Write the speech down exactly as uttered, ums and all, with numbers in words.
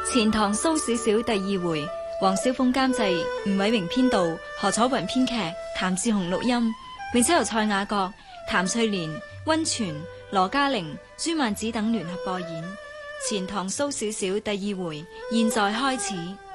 錢塘蘇少少第二回，黃小鳳監製，吳偉榮編導，何楚雲編劇，譚志雄錄音，並且由蔡雅閣、譚翠蓮、溫泉、羅嘉玲、朱曼子等聯合播演。錢塘蘇少少第二回，現在開始。